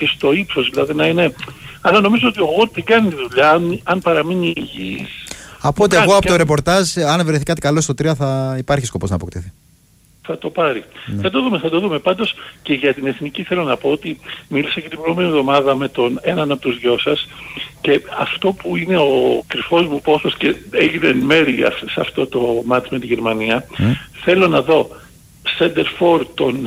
και στο ύψος, δηλαδή να είναι... Αλλά νομίζω ότι ο Γότη κάνει τη δουλειά αν παραμείνει υγιής. Από ό,τι εγώ από το ρεπορτάζ, αν βρεθεί κάτι καλό στο 3 θα υπάρχει σκοπός να αποκτηθεί. Θα το πάρει. Ναι. Θα το δούμε. Πάντως και για την εθνική θέλω να πω ότι μίλησα και την προηγούμενη εβδομάδα με τον έναν από τους δυο σας και αυτό που είναι ο κρυφός μου πόθος και έγινε εν μέρη σε αυτό το μάτς με τη Γερμανία, θέλω να δω center for τον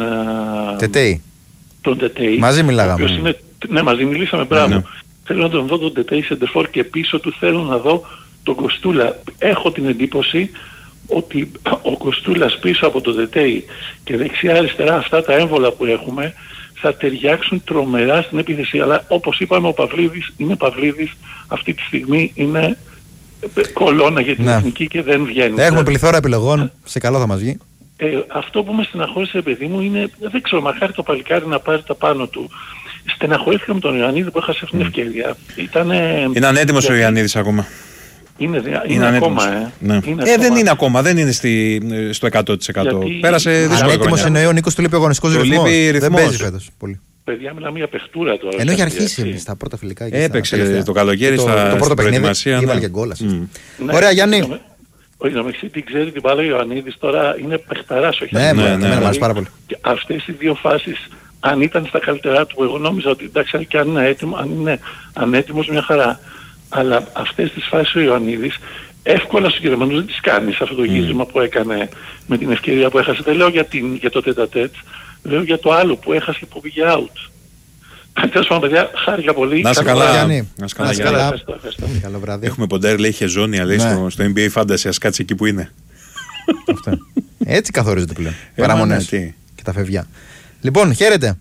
Τετέι. Μαζί μιλάγαμε. Ναι, μαζί μιλήσαμε, μπράβο. Θέλω να τον δω τον Τετέι center for και πίσω του θέλω να δω τον Κοστούλα. Έχω την εντύπωση ότι ο Κοστούλας πίσω από το Τετέι και δεξιά-αριστερά αυτά τα έμβολα που έχουμε θα ταιριάξουν τρομερά στην επίθεση. Αλλά όπως είπαμε, ο Παυλίδης είναι Παυλίδης, αυτή τη στιγμή είναι κολόνα για την εθνική και δεν βγαίνει. Έχουμε πληθώρα επιλογών, σε καλό θα μας βγει. Αυτό που με στεναχώρησε, παιδί μου, είναι, δεν ξέρω, μακάρι το παλικάρι να πάρει τα πάνω του. Στεναχωρήθηκα με τον Ιωαννίδη που έχασε αυτήν την ευκαιρία. Είναι ανέτοιμος ο Ιωαννίδης ακόμα. Είναι ακόμα, ναι. Δεν είναι ακόμα, δεν είναι στο 100%. Πέρασε δύσκολα. Ανέτοιμος εννοεί ο Νίκος, του λείπει ο αγωνιστικός ρυθμός. Δεν παίζει φέτος πολύ. Παιδιά, μιλάμε για παιχτούρα τώρα. Ενώ έχει αρχίσει στα πρώτα φιλικά. Έπαιξε το καλοκαίρι στα πρώτο παιχνίδι. Έβαλε και γκόλ. Ωραία, Γιάννη. Όχι, να με την ξέρει την μπάλα ο Ιωαννίδης τώρα, είναι παιχταράς, όχι. Ναι, μου αρέσει πάρα πολύ. Αυτές οι δύο φάσεις, αν ήταν στα καλύτερά του, εγώ νόμιζα ότι εντάξει, και αν είναι ανέτοιμος, μια χαρά. Αλλά αυτές τις φάσεις ο Ιωαννίδης εύκολα στους Γερμανούς δεν τις κάνει σε αυτό το γύρισμα που έκανε με την ευκαιρία που έχασε. Δεν λέω για το τέτα-τέτ, λέω για το άλλο που έχασε που πήγε out. Τέλος πάντων, παιδιά, χάρηκα πολύ. Να είσαι καλά, Γιάννη. Ευχαριστώ. Καλό βράδυ. Έχουμε ποντέρ, λέει, χεζόνια, λέει, στο NBA Fantasy, ας κάτσει εκεί που είναι. Έτσι καθορίζεται πλέον. Παραμονές και τα φευγιά. Λοιπόν, χαίρετε.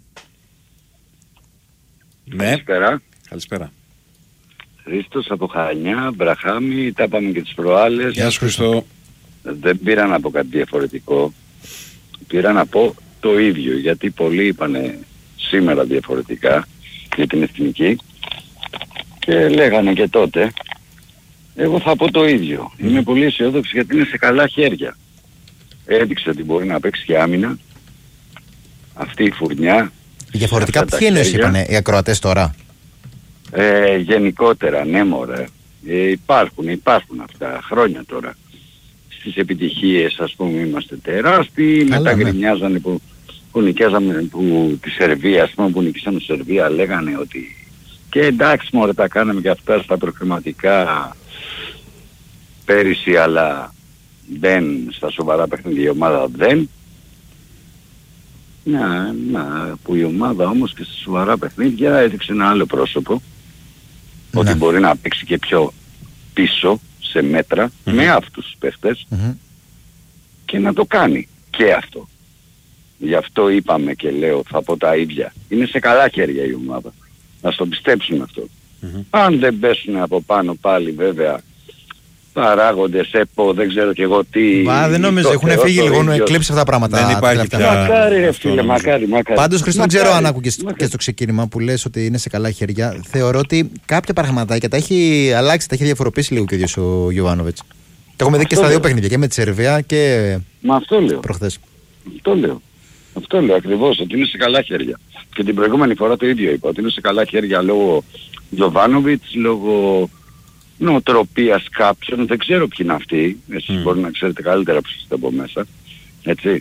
Ναι. Καλησπέρα. Χρήστος από Χανιά, Μπραχάμι, τα είπαμε και τις προάλλες. Γεια σου Χριστό. Δεν πήρα να πω κάτι διαφορετικό. Πήρα να πω το ίδιο, γιατί πολλοί είπανε σήμερα διαφορετικά για την εθνική και λέγανε και τότε. Εγώ θα πω το ίδιο. Είμαι πολύ αισιόδοξη γιατί είναι σε καλά χέρια. Έδειξε ότι μπορεί να παίξει και άμυνα. Αυτή η φουρνιά. Διαφορετικά ποιοι εννοείς είπανε οι ακροατές τώρα? Γενικότερα, ναι μωρέ. Υπάρχουν αυτά χρόνια τώρα. Στις επιτυχίες, ας πούμε, είμαστε τεράστιοι. Μετά γκρινιάζανε που νοικιάζαμε τη Σερβία, ας πούμε, που νικήσαμε τη Σερβία, λέγανε ότι και εντάξει μωρέ, τα κάναμε και αυτά στα προκριματικά πέρυσι, αλλά δεν στα σοβαρά παιχνίδια η ομάδα δεν. Που η ομάδα όμως και στα σοβαρά παιχνίδια έδειξε ένα άλλο πρόσωπο. Ότι μπορεί να παίξει και πιο πίσω σε μέτρα με αυτούς τους παίχτες και να το κάνει και αυτό. Γι' αυτό είπαμε και λέω, θα πω τα ίδια. Είναι σε καλά χέρια η ομάδα. Να το πιστέψουν αυτό. Αν δεν πέσουν από πάνω πάλι βέβαια παράγοντες, ΕΠΟ, δεν ξέρω και εγώ τι... δεν νομίζω, έχουν φύγει λίγο, εκλείψει αυτά τα πράγματα. Δεν υπάρχει πια. Μακάρι φίλε, μακάρι. Πάντως Χριστό, δεν ξέρω αν άκουγες και στο ξεκίνημα που λες ότι είναι σε καλά χέρια. Θεωρώ ότι κάποια πραγματάκια τα έχει αλλάξει, τα έχει διαφοροποιήσει λίγο και ο ίδιος ο Γιοβάνοβιτς. Τα έχουμε δει και στα δύο παιχνίδια, και με τη Σερβία και προχθές. Αυτό λέω ακριβώς, ότι είναι σε καλά χέρια. Και την προηγούμενη φορά το ίδιο είπα, ότι είναι σε καλά χέρια λόγω Γιοβάνοβιτς, λόγω νοοτροπίας κάποιων, δεν ξέρω ποιοι είναι αυτοί, εσείς μπορεί να ξέρετε καλύτερα που είστε από μέσα, έτσι.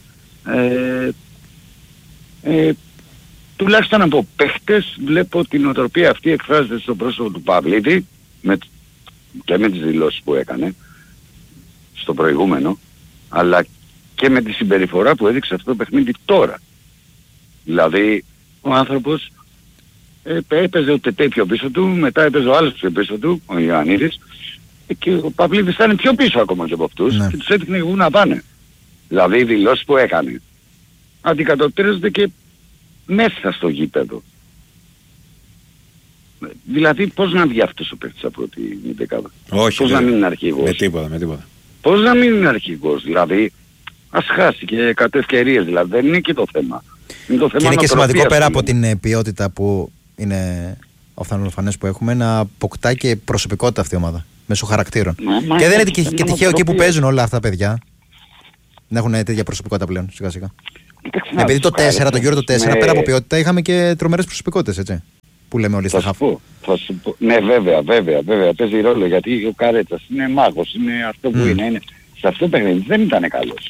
Τουλάχιστον από παίχτες βλέπω ότι η νοοτροπία αυτή εκφράζεται στο πρόσωπο του Παυλίδη και με τις δηλώσεις που έκανε στο προηγούμενο, αλλά και με τη συμπεριφορά που έδειξε αυτό το παιχνίδι τώρα. Δηλαδή ο άνθρωπος έπαιζε ο Τετέ πιο πίσω του, μετά έπαιζε ο άλλος πιο πίσω του, ο Ιωαννίδης, και ο Παυλίδης ήταν πιο πίσω ακόμα και από αυτούς και τους έδειχνε εγώ να πάνε. Δηλαδή οι δηλώσεις που έκανε αντικατοπτρίζονται και μέσα στο γήπεδο. Δηλαδή πώς να βγει αυτός ο παίκτης από την δεκάδα? Όχι, πώς να μην είναι αρχηγός? Με τίποτα. Πώς να μην είναι αρχηγός? Δηλαδή ας χάσει και 100 ευκαιρίες, δηλαδή δεν είναι και το θέμα. Και είναι και σημαντικό πέρα από την ποιότητα που είναι οφθαλμοφανές που έχουμε, να αποκτά και προσωπικότητα αυτή η ομάδα μέσω χαρακτήρων. Και δεν είναι και τυχαίο εκεί που παίζουν όλα αυτά τα παιδιά να έχουν τέτοια προσωπικότητα πλέον σιγά σιγά. Επειδή το 4, το γύρο το 4, πέρα από ποιότητα είχαμε και τρομερές προσωπικότητες, έτσι. που λέμε όλοι στα χαφ. Θα σου πω. Ναι, βέβαια, παίζει ρόλο γιατί ο Καρέτσας είναι μάγος, είναι αυτό που είναι. Σε αυτό το παιχνίδι δεν ήταν καλός.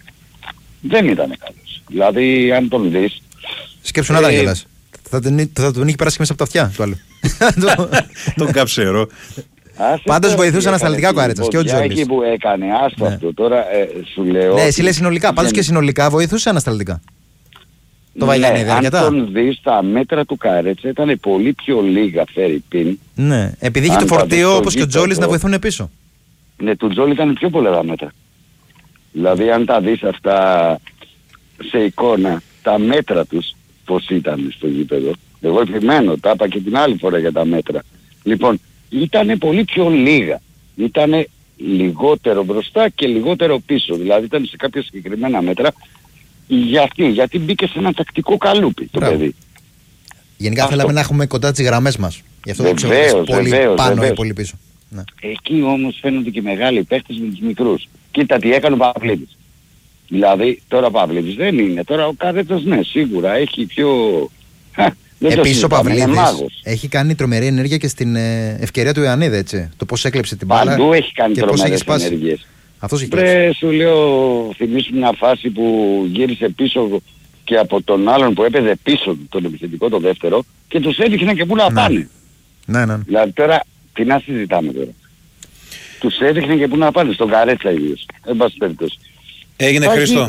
Δηλαδή, αν τον δεις... Σκέψου να τα γελάς. Θα τον είχε περάσει μέσα από τα αυτιά του άλλου. Τον καψερό. Πάντως βοηθούσε ανασταλτικά ο Καρέτσας και ο Τζόλης. Εκεί που έκανε, άστο αυτό τώρα σου λέω... Ναι, εσύ λες συνολικά, πάντως και συνολικά βοηθούσε ανασταλτικά. Το Βαγιάννη δεν αρκετά. Αν τον δεις, τα μέτρα του Καρέτσα ήταν πολύ πιο λίγα, φέρει πιν. Ναι, επειδή είχε το φορτίο όπως και ο Τζόλης να βοηθούν πίσω. Ναι, του Τζόλη ήταν πιο πολλά τα μέτρα. Δηλαδή αν τα δεις αυτά σε εικόνα, τα μέτρα τους πώς ήταν στο γήπεδο. Εγώ επιμένω, τα είπα και την άλλη φορά για τα μέτρα. Λοιπόν, ήταν πολύ πιο λίγα. Ήταν λιγότερο μπροστά και λιγότερο πίσω. Δηλαδή ήταν σε κάποια συγκεκριμένα μέτρα. Γιατί μπήκε σε ένα τακτικό καλούπι το παιδί. Γενικά θέλαμε να έχουμε κοντά τις γραμμές μας. Γι' αυτό δεν ξέρω πολύ πάνω ή πολύ πίσω. Ναι. Εκεί όμως φαίνονται και μεγάλοι παίχτες με τους μικρούς. Κοίτα τι έκανε ο Παυλίδης. Δηλαδή τώρα ο Παυλίδης δεν είναι. Τώρα ο Καρέτσας ναι, σίγουρα έχει πιο... Επίσης ο Παυλίδης έχει κάνει τρομερή ενέργεια και στην ευκαιρία του Ιωαννίδη, έτσι. Το πώς έκλεψε την μπάλα. Παντού έχει κάνει τρομερές ενέργειες. Αυτός έχει κλέψει. Σου λέω, θυμίσου μια φάση που γύρισε πίσω και από τον άλλον που έπαιζε πίσω τον επιθετικό το δεύτερο και τους έδειχνε και πού να πάνε. Ναι. Δηλαδή τώρα, τι να συζητάμε τώρα. Τους έδειχνε και πού να πάνε, στον Καρέτσα ιδίως. Εν πάση περιπτώσει. Έγινε Χρήστο.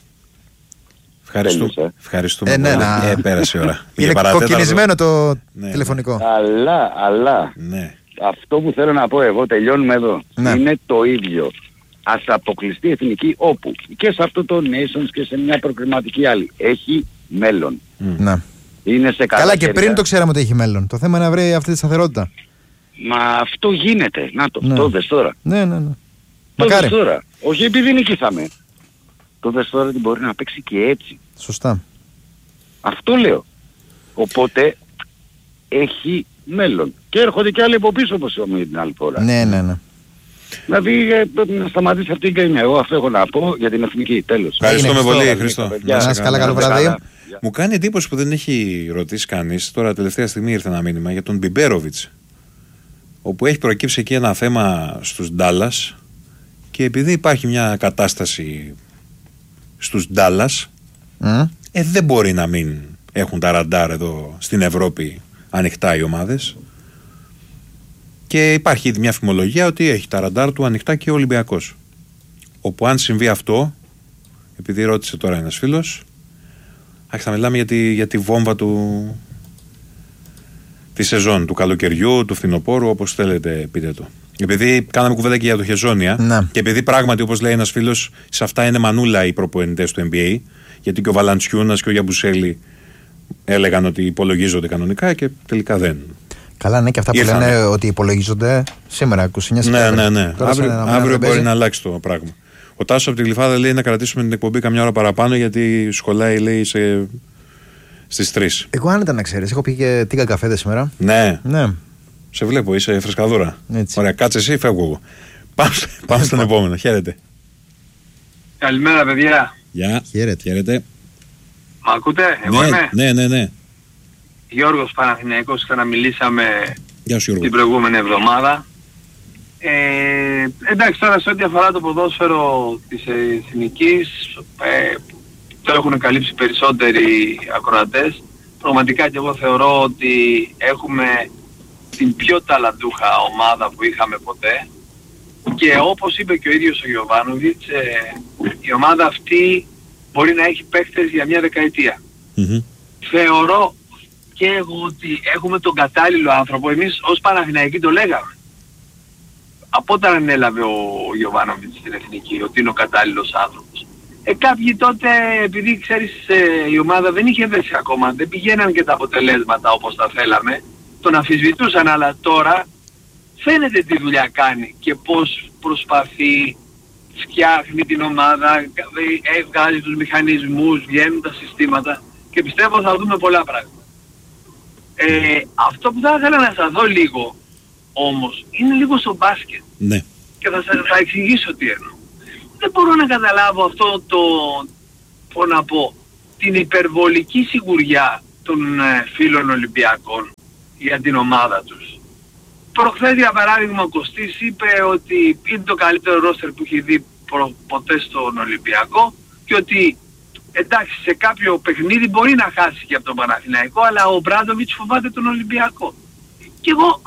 Ευχαριστούμε. Πέρασε η ώρα. Είναι κοκκινισμένο το τηλεφωνικό. Αλλά αυτό που θέλω να πω εγώ, τελειώνουμε εδώ, είναι το ίδιο. Ας αποκλειστεί η εθνική όπου και σε αυτό το Nations και σε μια προκριματική άλλη έχει μέλλον. Είναι σε καλά και πριν το ξέραμε ότι έχει μέλλον. Το θέμα είναι να βρει αυτή τη σταθερότητα. Μα αυτό γίνεται. Να το δες τώρα. Ναι. Το δες τώρα. Όχι επειδή νικήσαμε. Το δες τώρα ότι μπορεί να παίξει και έτσι. Σωστά. Αυτό λέω. Οπότε έχει μέλλον. Και έρχονται και άλλοι από πίσω όπως είπαμε την άλλη φορά. Ναι. Δηλαδή πρέπει να σταματήσει αυτή η γκρίνια. Εγώ αυτό έχω να πω για την εθνική. Τέλος. Ευχαριστούμε πολύ Χρήστο. Να σας καλά, καλό βράδυ. Μου κάνει εντύπωση που δεν έχει ρωτήσει κανείς. Τώρα τελευταία στιγμή ήρθε ένα μήνυμα για τον Μπιμπέροβιτς, όπου έχει προκύψει εκεί ένα θέμα στους Ντάλλας και επειδή υπάρχει μια κατάσταση στους Ντάλλας δεν μπορεί να μην έχουν τα ραντάρ εδώ στην Ευρώπη ανοιχτά οι ομάδες και υπάρχει μια φημολογία ότι έχει τα ραντάρ του ανοιχτά και ο Ολυμπιακός, όπου αν συμβεί αυτό, επειδή ρώτησε τώρα ένας φίλος, θα μιλάμε για τη βόμβα τη σεζόν, του καλοκαιριού, του φθινοπόρου, όπως θέλετε πείτε το. Επειδή κάναμε κουβέντα και για το Χεζόνια και επειδή πράγματι όπως λέει ένας φίλος, σε αυτά είναι μανούλα οι προπονητές του NBA, γιατί και ο Βαλαντσιούνας και ο Γιαμπουσέλη έλεγαν ότι υπολογίζονται κανονικά και τελικά δεν. Καλά, ναι, και αυτά που λένε ότι υπολογίζονται σήμερα, 29 Σεπτέμβρη. Ναι. Αύριο μπορεί να αλλάξει το πράγμα. Ο Τάσος από τη Γλυφάδα λέει να κρατήσουμε την εκπομπή καμιά ώρα παραπάνω γιατί σχολάει, λέει, στις 3. Εγώ άνετα να ξέρεις, έχω πει και τίγκα καφέδε σήμερα. Ναι. Σε βλέπω, είσαι φρεσκαδούρα. Έτσι. Ωραία, κάτσε εσύ, φεύγω εγώ. Πάμε στον επόμενο. Χαίρετε. Καλημέρα, παιδιά. Γεια. Χαίρετε. Μ' ακούτε, εγώ είμαι. Ναι. Γιώργος Παναθηναϊκός, ξαναμιλήσαμε την προηγούμενη εβδομάδα. Εντάξει, τώρα σε ό,τι αφορά το ποδόσφαιρο της εθνικής, το έχουν καλύψει περισσότεροι ακροατές. Πραγματικά και εγώ θεωρώ ότι έχουμε την πιο ταλαντούχα ομάδα που είχαμε ποτέ και όπως είπε και ο ίδιος ο Γιοβάνοβιτς, η ομάδα αυτή μπορεί να έχει παίκτες για μια δεκαετία. Θεωρώ και εγώ ότι έχουμε τον κατάλληλο άνθρωπο. Εμείς ως Παναθηναϊκοί το λέγαμε από όταν έλαβε ο Γιοβάνοβιτς στην εθνική, ότι είναι ο κατάλληλος άνθρωπος. Κάποιοι τότε, επειδή ξέρεις η ομάδα δεν είχε δέσει ακόμα, δεν πηγαίναν και τα αποτελέσματα όπως τα θέλαμε, τον αμφισβητούσαν, αλλά τώρα φαίνεται τι δουλειά κάνει και πώς προσπαθεί, φτιάχνει την ομάδα, βγάζει τους μηχανισμούς, βγαίνουν τα συστήματα και πιστεύω θα δούμε πολλά πράγματα. Αυτό που θα ήθελα να σας δω λίγο όμως είναι λίγο στο μπάσκετ. Ναι. Και θα εξηγήσω τι εννοώ. Δεν μπορώ να καταλάβω αυτό το να πω, την υπερβολική σιγουριά των φίλων Ολυμπιακών για την ομάδα τους. Προχθές για παράδειγμα ο Κωστής είπε ότι είναι το καλύτερο ρόστερ που έχει δει ποτέ στον Ολυμπιακό και ότι εντάξει σε κάποιο παιχνίδι μπορεί να χάσει και από τον Παναθηναϊκό, αλλά ο Μπράντοβιτς φοβάται τον Ολυμπιακό. Και εγώ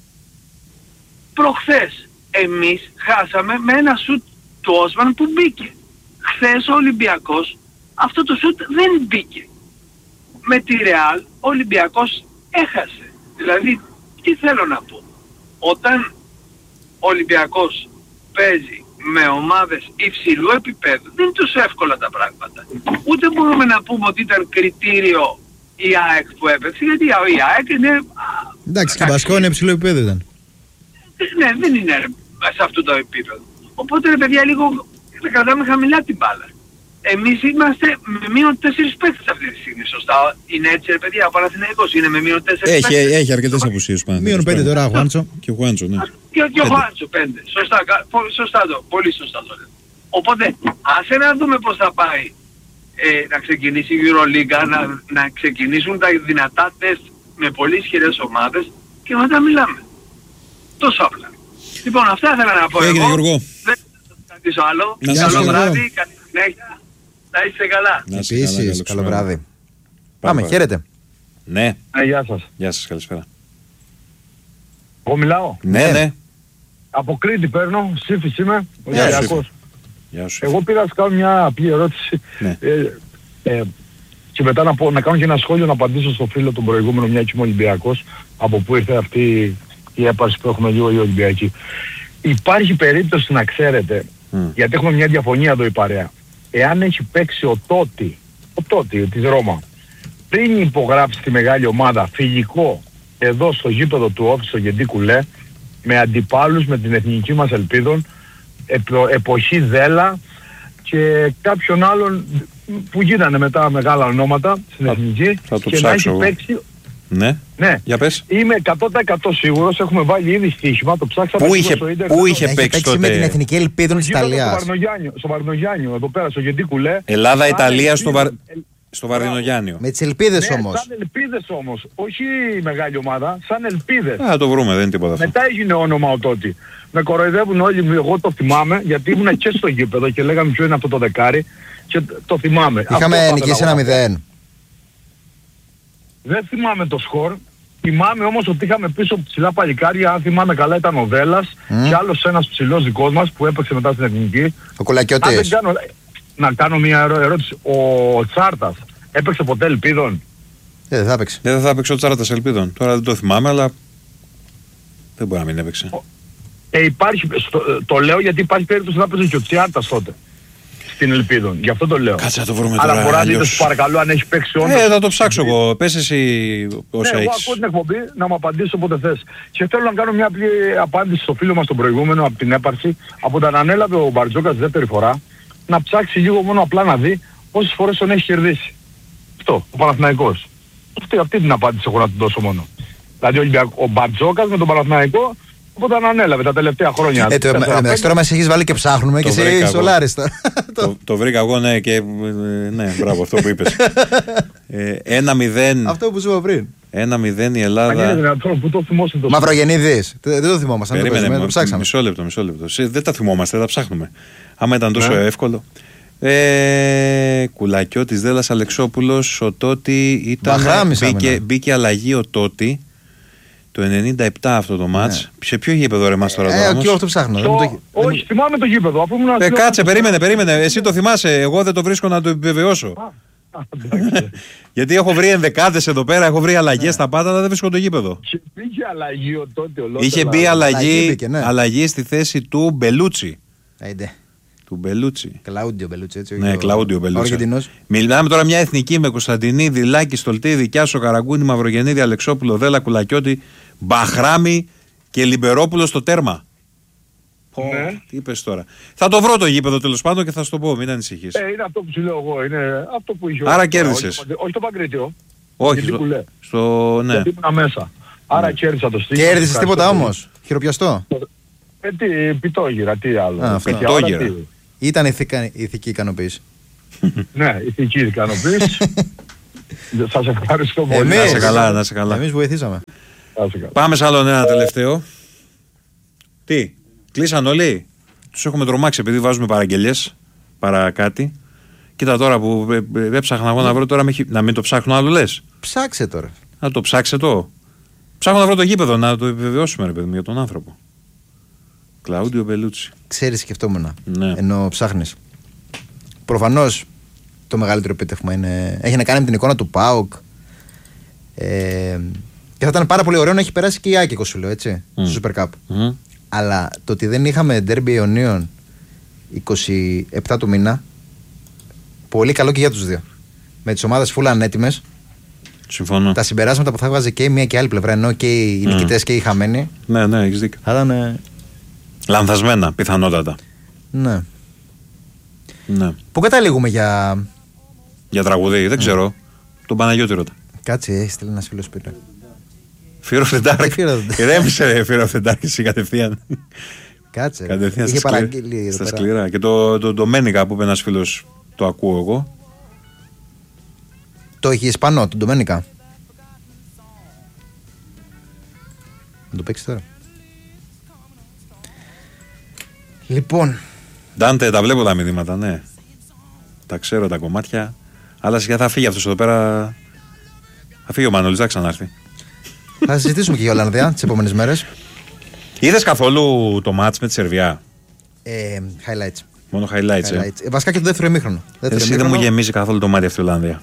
προχθές εμείς χάσαμε με ένα σουτ του Όσμαν που μπήκε. Χθες ο Ολυμπιακός αυτό το σουτ δεν μπήκε. Με τη Ρεάλ ο Ολυμπιακός έχασε. Δηλαδή τι θέλω να πω. Όταν ο Ολυμπιακός παίζει με ομάδες υψηλού επίπεδου δεν είναι τόσο εύκολα τα πράγματα. Ούτε μπορούμε να πούμε ότι ήταν κριτήριο η ΑΕΚ που έπαιξε, γιατί η ΑΕΚ είναι... Εντάξει, και Μπασκόνια είναι υψηλό επίπεδο ήταν. Ναι, δεν είναι σε αυτό το επίπεδο. Οπότε ρε παιδιά λίγο να κρατάμε χαμηλά την μπάλα. Εμείς είμαστε με μείον 4 παίκτες αυτή τη στιγμή, σωστά. Είναι έτσι ρε παιδιά, ο Παναθηναϊκός είναι με μείον 4 παίκτες. Έχει αρκετές απουσίες πάνω. Μείον 5 τώρα ο Χουάντσο. Και ο Χουάντσο, ναι. Και ο Χουάντσο 5. Σωστά το, πολύ σωστά το λέω. Οπότε, άσε να δούμε πώς θα πάει να ξεκινήσει η EuroLeague, να ξεκινήσουν τα δυνατά τεστ με πολύ ισχυρές ομάδες και μετά μιλάμε. Τόσο απλά. Λοιπόν, αυτά ήθελα να πω εγώ. Γιώργο. Δεν θα κρατήσω άλλο. Καλό βράδυ, καλή συνέχεια. Να είστε καλά. Επίσης, καλό βράδυ. Πάμε, χαίρετε. Ναι. Γεια σας. Γεια σας, καλησπέρα. Εγώ μιλάω. Ναι. Από Κρήτη παίρνω, Σύφης είμαι, ο Ολυμπιακός. Γεια σου. Εγώ πήγα να σου κάνω μια απλή ερώτηση και μετά να κάνω και ένα σχόλιο να απαντήσω στο φίλο τον προηγούμενο, μια και είμαι Ολυμπιακός, από που ήρθε αυτή η έπαρση που έχουμε λίγο οι Ολυμπιακοί. Υπάρχει περίπτωση να ξέρετε, γιατί έχουμε μια διαφωνία εδώ η παρέα, εάν έχει παίξει ο Τότι της Ρώμα, πριν υπογράψει τη μεγάλη ομάδα φιλικό εδώ στο γήπεδο του Όφη στο Γεντή Κουλέ, με αντιπάλους με την εθνική μας Ελπίδων, εποχή Δέλα και κάποιον άλλον που γίνανε μετά μεγάλα ονόματα στην εθνική, και να έχει παίξει. Ναι, για πες. Είμαι 100% σίγουρος, έχουμε βάλει ήδη στοίχημα, το ψάξαμε. Πού είχε παίξει τότε? Με την εθνική Ελπίδων της Ιταλίας. Στο Βαρδινογιάννιο, εδώ πέρα στο Γεντή Κουλέ. Ελλάδα-Ιταλία στο Βαρδινογιάννιο. Με τις ελπίδες όμως. Σαν ελπίδες όμως, όχι μεγάλη ομάδα, σαν ελπίδες. Θα το βρούμε, δεν είναι τίποτα αυτό. Μετά έγινε όνομα ο Τότι. Με κοροϊδεύουν όλοι μου, εγώ το θυμάμαι, γιατί ήμουν και στο γήπεδο και λέγαμε ποιο είναι αυτό το δεκάρι και το θυμάμαι. Είχαμε νικήσει 1-0. Δεν θυμάμαι το σκορ. Θυμάμαι όμως ότι είχαμε πίσω ψηλά παλικάρια, αν θυμάμαι καλά ήταν ο Δέλλας και άλλος ένας ψηλός δικός μας που έπαιξε μετά στην εθνική. Ο Κουλακιώτης. Να κάνω μια ερώτηση. Ο Τσάρτας έπαιξε ποτέ Ελπίδων? Δεν θα έπαιξε. Δεν θα έπαιξε ο Τσάρτας Ελπίδων. Τώρα δεν το θυμάμαι, αλλά δεν μπορεί να μην έπαιξε. Υπάρχει, το λέω γιατί υπάρχει περίπτωση να έπαιζε και ο Τσάρτας τότε στην Ελπίδων. Γι' αυτό το λέω. Κάτσε να το βρούμε τώρα. Αλλά μπορεί να δείτε, σου παρακαλώ, αν έχει παίξει όντως. Θα το ψάξω εγώ. Πες εσύ όσα έχεις. Εγώ ακούω την εκπομπή να μου απαντήσω όποτε θες. Και θέλω να κάνω μια απλή απάντηση στο φίλο μας τον προηγούμενο από την έπαρση. Από όταν ανέλαβε ο Μπαρτζόκας δεύτερη φορά, να ψάξει λίγο μόνο απλά να δει πόσες φορές τον έχει κερδίσει. Αυτό, ο Παναθηναϊκός. Αυτή την απάντηση έχω να την δώσω μόνο. Δηλαδή ο Μπαρτζόκας με τον Παναθηναϊκό όταν ανέλαβε τα τελευταία χρόνια. Τώρα μας έχεις βάλει και ψάχνουμε και εσύ σολάριστα. Το βρήκα εγώ, ναι, και ναι, μπράβο, αυτό που είπες. 1-0. Αυτό που σου είπα πριν. 1-0 η Ελλάδα. Μαυρογεννίδης. Δεν το θυμόμαστε. Περίμενε, μισό λεπτό. Δεν τα θυμόμαστε, τα ψάχνουμε. Άμα ήταν τόσο εύκολο. Κουλακιώτης, Δέλλας, Αλεξόπουλος, ο Τότι ήταν. Μπήκε αλλαγή ο Τότι το 97 αυτό το μάτς. Σε ποιο γήπεδο ρε μας τώρα? Και αυτό ψάχνω. Όχι, θυμάμαι το γήπεδο. Κάτσε, περίμενε. Εσύ το θυμάσαι. Εγώ δεν το βρίσκω να το επιβεβαιώσω. Γιατί έχω βρει ενδεκάδες εδώ πέρα, έχω βρει αλλαγές στα πάντα, αλλά δεν βρίσκω το γήπεδο. Είχε αλλαγή ο Τότι ολόκληρο. Είχε μπει αλλαγή στη θέση του Μπελούτσι. Του Μπελούτσι. Κλάουντιο Μπελούτσι, έτσι. Ναι, Κλάουντιο Μπελούτσι. Μιλάμε τώρα μια εθνική με Κωνσταντινίδη, Λάκη, Στολτίδη, Κιάσο, Καραγκούνη, Μαυρογεννίδη, Αλεξόπουλο, Δέλα, Κουλακιώτη, Μπαχράμι και Λιμπερόπουλο στο τέρμα. Ναι. Τι είπες τώρα? Θα το βρω το γήπεδο τέλος πάντων και θα σου το πω, μην ανησυχείς. Είναι αυτό που σου λέω εγώ. Είναι αυτό που είχε. Άρα κέρδισες. Όχι το Παγκρίτιο. Όχι. Ναι. Γιατί ήμουν μέσα. Άρα κέρδισα το στίχο. Κέρδισες τίποτα όμως? Χειροπιαστό? Τι πιτόγυρα, τι άλλο. Πιτόγυρα. Ήταν ηθική ικανοποίηση. Ναι, ηθική ικανοποίηση. Σας ευχαριστώ πολύ. Να σε καλά. Εμείς βοηθήσαμε. Πάμε σε άλλον ένα τελευταίο. Τι, κλείσαν όλοι. Τους έχουμε τρομάξει επειδή βάζουμε παραγγελίες, παρά κάτι. Κοίτα τώρα που έψαχνα εγώ να βρω τώρα, να μην το ψάχνω άλλο λες. Ψάξε τώρα. Να το ψάξε το. Ψάχνω να βρω το γήπεδο, να το επιβεβαιώσουμε ρε παιδί μου για τον άνθρωπο. Κλαούντιο Μπελούτσι. Ξέρεις, σκεφτόμουν. Ναι. Ενώ ψάχνεις. Προφανώς το μεγαλύτερο επίτευγμα έχει να κάνει με την εικόνα του ΠΑΟΚ. Και θα ήταν πάρα πολύ ωραίο να έχει περάσει και η Άκη, σου λέω, έτσι, στο Super Cup. Αλλά το ότι δεν είχαμε Derby Ιωνίων 27 του μήνα, πολύ καλό και για τους δύο. Με τις ομάδες φούλα ανέτοιμες. Συμφωνώ. Τα συμπεράσματα που θα έβγαζε και η μία και η άλλη πλευρά, ενώ και οι νικητές και οι χαμένοι. Ναι, έχεις δίκιο. Θα ήταν. Λανθασμένα, πιθανότατα. Ναι. Ναι. Πού καταλήγουμε για. Για τραγουδί, δεν ξέρω. Τον Παναγιώτη ρώτα. Κάτσε, έχει στείλει ένα φίλο σπίτι. Fear of the Dark. Ηρέμησε ρε Fear of the Dark εσύ κατευθείαν. Κάτσε. Κατευθείαν είχε παραγγείλει στα σκληρά. Και το Ντομένικα που είπε ένας φίλος, το ακούω εγώ. Το έχει Ισπανό, τον Ντομένικα. Να το παίξει τώρα. Λοιπόν. Ντάντε, τα βλέπω τα μηνύματα, ναι. Τα ξέρω τα κομμάτια. Αλλά σιγά θα φύγει αυτός εδώ πέρα. Θα φύγει ο Μανώλης, θα ξανάρθει. Θα συζητήσουμε και για Ολλανδία τις επόμενες μέρες. Είδες καθόλου το μάτς με τη Σερβία? Highlights. Μόνο highlights. Βασικά και το δεύτερο ημίχρονο. Εσύ δεν μου γεμίζει καθόλου το μάτι αυτή η Ολλανδία.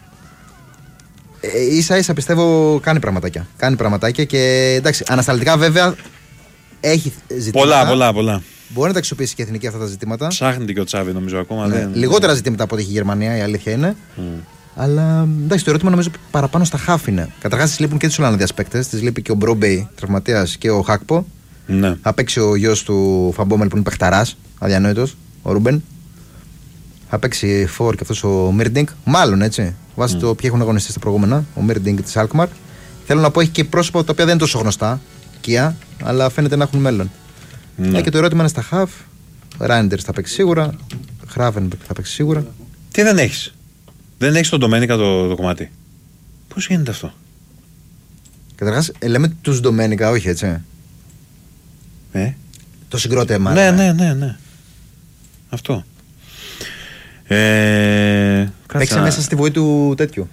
Ίσα ίσα πιστεύω κάνει πραγματάκια και εντάξει, ανασταλτικά βέβαια έχει ζητήματα. Πολλά. Μπορεί να τα αξιοποιήσει και η εθνική αυτά τα ζητήματα. Ψάχνεται και ο Τσάβη νομίζω ακόμα. Ναι. Λιγότερα ζητήματα από ό,τι έχει η Γερμανία, η αλήθεια είναι. Αλλά εντάξει, το ερώτημα νομίζω παραπάνω στα χάφ είναι. Καταρχάς της λείπουν και τις Ολλανδίας παίκτες. Της λείπει και ο Μπρόμπεϊ, τραυματίας, και ο Χάκπο. Ναι. Θα παίξει ο γιος του Φαμπόμελ που είναι παιχταράς, αδιανόητος, ο Ρούμπεν. Θα παίξει φόρ και αυτός ο Μίρντινγκ. Μάλλον έτσι. Βάσει το ποιοι έχουν αγωνιστεί στα προηγούμενα, ο Μίρντινγκ της Αλκμαρ. Θέλω να πω έχει και πρόσωπα τα οποία δεν είναι τόσο γνωστά, οικία, αλλά φαίνεται να έχουν μέλλον. Ναι. Και το ερώτημα είναι στα χαφ. Ράιντερς θα παίξει σίγουρα. Χράβενμπεργκ θα παίξει σίγουρα. Τι δεν έχεις? Δεν έχεις τον Ντομένικα το κομμάτι? Πώς γίνεται αυτό? Καταρχάς, λέμε τους Ντομένικα, όχι έτσι. Το συγκρότημα. Ναι. Αυτό. Παίξε μέσα στη βοή του τέτοιου.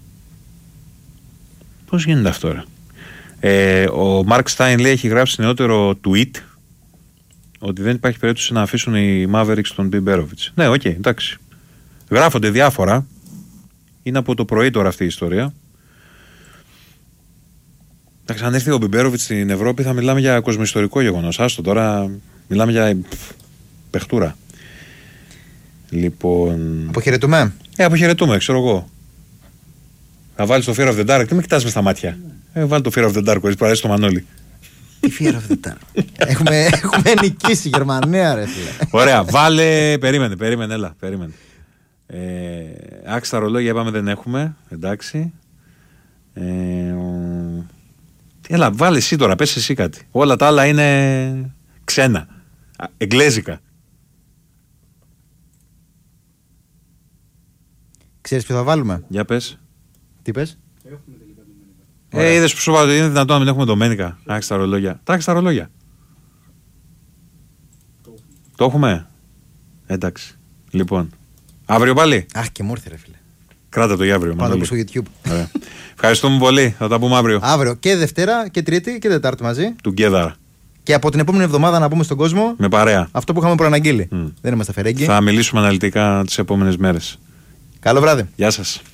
Πώς γίνεται αυτό ρε? Ο Μάρκ Στάιν λέει έχει γράψει νεότερο tweet ότι δεν υπάρχει περίπτωση να αφήσουν οι Mavericks τον Μπιμπέροβιτς. Ναι, οκ, εντάξει. Γράφονται διάφορα. Είναι από το πρωί τώρα αυτή η ιστορία. Εντάξει, αν έρθει ο Μπιμπέροβιτς στην Ευρώπη θα μιλάμε για κοσμοϊστορικό γεγονός. Άστο τώρα, μιλάμε για παιχτούρα. Λοιπόν. Αποχαιρετούμε. Αποχαιρετούμε, ξέρω εγώ. Θα βάλεις το Fear of the Dark. Τι με κοιτάς μες στα μάτια? Βάλει το Fear of the Dark, χωρίς παρέσει το Μανώλη. Τι Fear of the Dark? έχουμε νικήσει η Γερμανία, ρε φίλε. Ωραία, βάλε. Περίμενε, έλα. Άξι τα ρολόγια είπαμε δεν έχουμε. Εντάξει. Έλα, βάλε εσύ τώρα, πες εσύ κάτι. Όλα τα άλλα είναι ξένα. Εγγλέζικα. Ξέρεις ποιο θα βάλουμε? Για πες. Τι πες? Είδες που σου είπα ότι είναι δυνατόν να μην έχουμε Ντομένικα? Άξι τα ρολόγια. Άξι τα ρολόγια. Το έχουμε. Εντάξει. Λοιπόν. Αύριο πάλι. Αχ, και μου ήρθε ρε φίλε. Κράτα το για αύριο. Πάντα που στο YouTube. Ευχαριστούμε πολύ. Θα τα πούμε αύριο. Αύριο και Δευτέρα και Τρίτη και Τετάρτη μαζί. Together. Και από την επόμενη εβδομάδα να πούμε στον κόσμο. Με παρέα. Αυτό που είχαμε προαναγγείλει. Δεν είμαστε φερέγγι. Θα μιλήσουμε αναλυτικά τις επόμενες μέρες. Καλό βράδυ. Γεια σας.